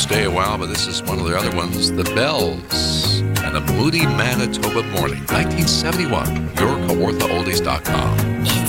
stay a while, but this is one of the other ones, The Bells and a Moody Manitoba Morning, 1971, yourkawarthaoldies.com.